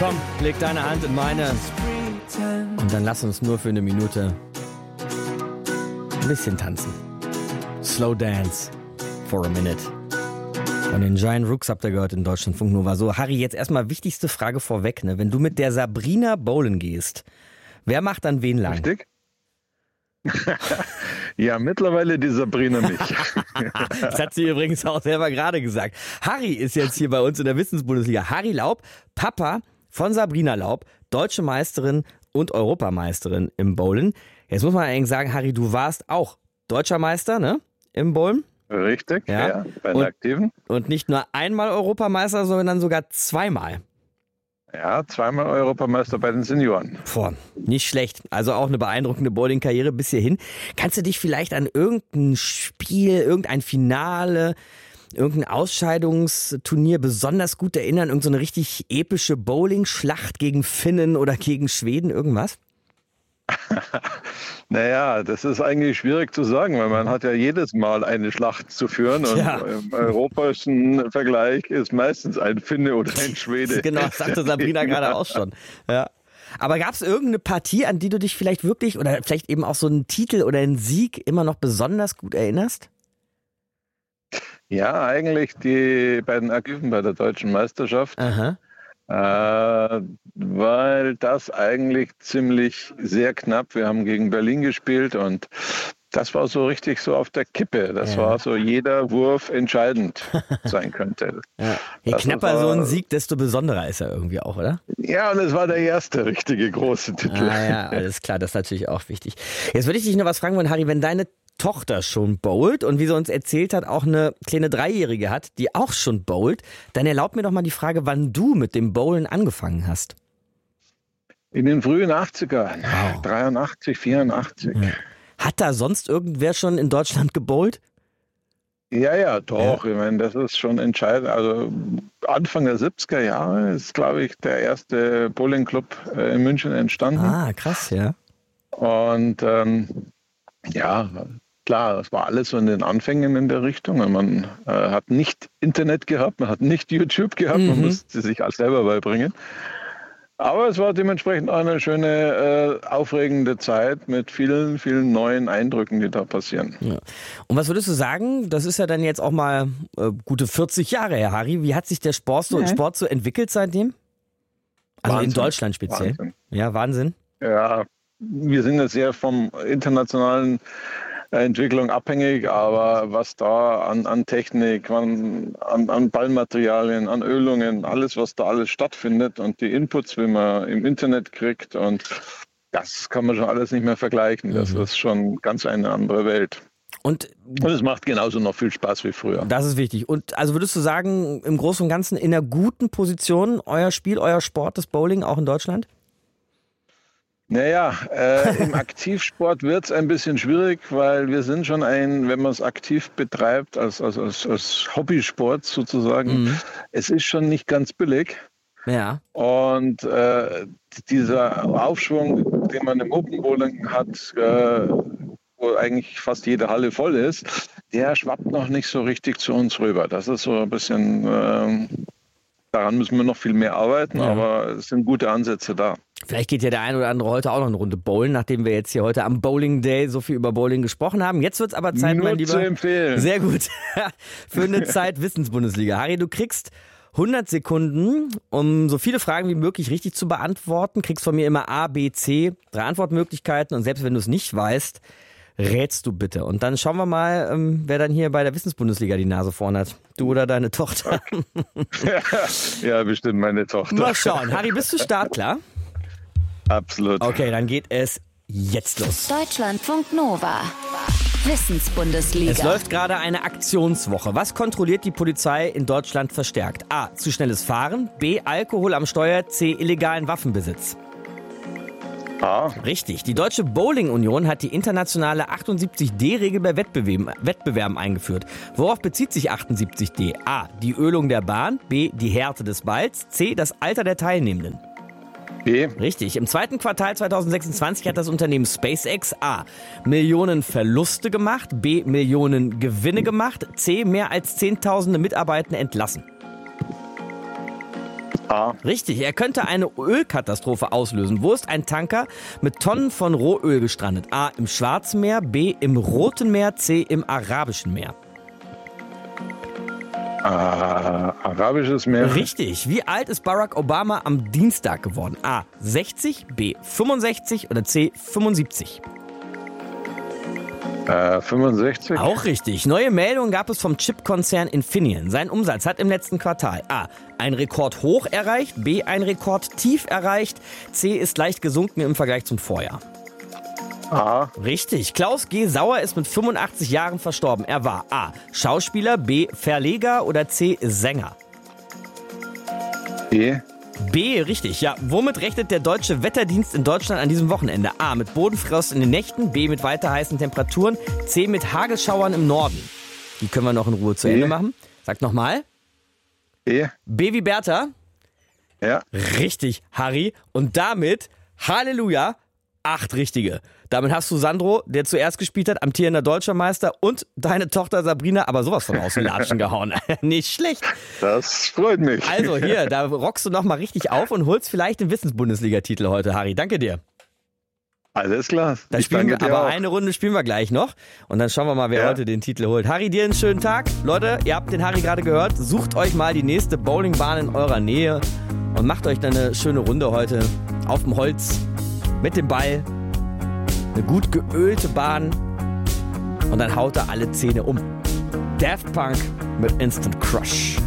Komm, leg deine Hand in meine und dann lass uns nur für eine Minute ein bisschen tanzen. Slow Dance for a Minute. Von den Giant Rooks habt ihr gehört in Deutschlandfunk Nova. So, Harry, jetzt erstmal wichtigste Frage vorweg. Ne? Wenn du mit der Sabrina bowlen gehst, wer macht dann wen lang? Richtig? Ja, mittlerweile die Sabrina mich. Das hat sie übrigens auch selber gerade gesagt. Harry ist jetzt hier bei uns in der Wissensbundesliga. Harry Laub, Papa von Sabrina Laub, deutsche Meisterin und Europameisterin im Bowlen. Jetzt muss man eigentlich sagen, Harry, du warst auch deutscher Meister, ne? Im Bowlen. Richtig, ja, bei den Aktiven. Und nicht nur einmal Europameister, sondern sogar zweimal. Ja, zweimal Europameister bei den Senioren. Boah, nicht schlecht. Also auch eine beeindruckende Bowling-Karriere bis hierhin. Kannst du dich vielleicht an irgendein Spiel, irgendein Finale, irgendein Ausscheidungsturnier besonders gut erinnern? Irgend so eine richtig epische Bowling-Schlacht gegen Finnen oder gegen Schweden, irgendwas? Naja, das ist eigentlich schwierig zu sagen, weil man hat ja jedes Mal eine Schlacht zu führen und im europäischen Vergleich ist meistens ein Finne oder ein Schwede. Genau, das sagte Sabrina gerade auch schon. Ja. Aber gab es irgendeine Partie, an die du dich vielleicht wirklich oder vielleicht eben auch so einen Titel oder einen Sieg immer noch besonders gut erinnerst? Ja, eigentlich die beiden Aktiven bei der deutschen Meisterschaft. Aha. Weil das eigentlich ziemlich sehr knapp, wir haben gegen Berlin gespielt und das war so richtig so auf der Kippe. Das war so, jeder Wurf entscheidend sein könnte. Ja. Je knapper so ein Sieg, desto besonderer ist er irgendwie auch, oder? Ja, und es war der erste richtige große Titel. Ah ja, alles klar, das ist natürlich auch wichtig. Jetzt würde ich dich noch was fragen wollen, Harry, wenn deine Tochter schon bowlt und wie sie uns erzählt hat, auch eine kleine Dreijährige hat, die auch schon bowlt, dann erlaub mir doch mal die Frage, wann du mit dem Bowlen angefangen hast. In den frühen 80ern, Wow. 83, 84. Ja. Hat da sonst irgendwer schon in Deutschland gebowlt? Ja, doch. Ich meine, das ist schon entscheidend. Also Anfang der 70er Jahre ist, glaube ich, der erste Bowlingclub in München entstanden. Ah, krass, ja. Und ja, klar, das war alles so in den Anfängen in der Richtung. Und man hat nicht Internet gehabt, man hat nicht YouTube gehabt, man musste sich alles selber beibringen. Aber es war dementsprechend auch eine schöne, aufregende Zeit mit vielen, vielen neuen Eindrücken, die da passieren. Ja. Und was würdest du sagen, das ist ja dann jetzt auch mal gute 40 Jahre her, Harry. Wie hat sich der Sport so entwickelt seitdem? Also Wahnsinn. in Deutschland speziell. Wahnsinn. Ja, Wahnsinn. Ja, wir sind ja sehr vom internationalen Entwicklung abhängig, aber was da an Technik, an Ballmaterialien, an Ölungen, alles, was da alles stattfindet und die Inputs, wie man im Internet kriegt, und das kann man schon alles nicht mehr vergleichen. Das ist schon ganz eine andere Welt. Und es macht genauso noch viel Spaß wie früher. Das ist wichtig. Und also würdest du sagen, im Großen und Ganzen in einer guten Position, euer Spiel, euer Sport, das Bowling auch in Deutschland? Naja, im Aktivsport wird es ein bisschen schwierig, weil wir sind schon wenn man es aktiv betreibt, als Hobbysport sozusagen, es ist schon nicht ganz billig. Ja. Und dieser Aufschwung, den man im Open Bowling hat, wo eigentlich fast jede Halle voll ist, der schwappt noch nicht so richtig zu uns rüber. Das ist so ein bisschen, daran müssen wir noch viel mehr arbeiten, aber es sind gute Ansätze da. Vielleicht geht ja der ein oder andere heute auch noch eine Runde bowlen, nachdem wir jetzt hier heute am Bowling Day so viel über Bowling gesprochen haben. Jetzt wird's aber Zeit, mein Lieber. Nur zu empfehlen. Sehr gut. Für eine Zeit Wissensbundesliga. Harry, du kriegst 100 Sekunden, um so viele Fragen wie möglich richtig zu beantworten. Kriegst von mir immer A, B, C, 3 Antwortmöglichkeiten. Und selbst wenn du es nicht weißt, rätst du bitte. Und dann schauen wir mal, wer dann hier bei der Wissensbundesliga die Nase vorn hat. Du oder deine Tochter. Okay. Ja, bestimmt meine Tochter. Mal schauen. Harry, bist du startklar? Absolut. Okay, dann geht es jetzt los. Deutschlandfunk Nova. Wissensbundesliga. Es läuft gerade eine Aktionswoche. Was kontrolliert die Polizei in Deutschland verstärkt? A. Zu schnelles Fahren. B. Alkohol am Steuer. C. Illegalen Waffenbesitz. A. Richtig. Die Deutsche Bowling Union hat die internationale 78D-Regel bei Wettbewerben eingeführt. Worauf bezieht sich 78D? A. Die Ölung der Bahn. B. Die Härte des Balls. C. Das Alter der Teilnehmenden. B. Richtig. Im zweiten Quartal 2026 hat das Unternehmen SpaceX A. Millionen Verluste gemacht, B. Millionen Gewinne gemacht, C. Mehr als Zehntausende Mitarbeiter entlassen. A. Richtig, er könnte eine Ölkatastrophe auslösen. Wo ist ein Tanker mit Tonnen von Rohöl gestrandet? A. Im Schwarzen Meer, B. im Roten Meer, C. im Arabischen Meer. Arabisches Meer. Richtig. Wie alt ist Barack Obama am Dienstag geworden? A. 60, B. 65 oder C. 75? 65. Auch richtig. Neue Meldungen gab es vom Chipkonzern Infineon. Sein Umsatz hat im letzten Quartal A. ein Rekord hoch erreicht, B. ein Rekord tief erreicht, C. ist leicht gesunken im Vergleich zum Vorjahr. A. Richtig. Klaus G. Sauer ist mit 85 Jahren verstorben. Er war A. Schauspieler, B. Verleger oder C. Sänger. B. B, richtig, ja. Womit rechnet der Deutsche Wetterdienst in Deutschland an diesem Wochenende? A, mit Bodenfrost in den Nächten, B, mit weiter heißen Temperaturen, C, mit Hagelschauern im Norden. Die können wir noch in Ruhe zu Ende machen. Sag nochmal. B. B wie Bertha. Ja. Richtig, Harry. Und damit, Halleluja, 8 Richtige. Damit hast du Sandro, der zuerst gespielt hat, amtierender Deutscher Meister, und deine Tochter Sabrina aber sowas von aus den Latschen gehauen. Nicht schlecht. Das freut mich. Also hier, da rockst du nochmal richtig auf und holst vielleicht den Wissensbundesliga-Titel heute, Harry. Danke dir. Alles klar. Dann spielen wir, aber eine Runde spielen wir gleich noch und dann schauen wir mal, wer heute den Titel holt. Harry, dir einen schönen Tag. Leute, ihr habt den Harry gerade gehört. Sucht euch mal die nächste Bowlingbahn in eurer Nähe und macht euch dann eine schöne Runde heute auf dem Holz mit dem Ball. Eine gut geölte Bahn und dann haut er alle Zähne um. Daft Punk mit Instant Crush.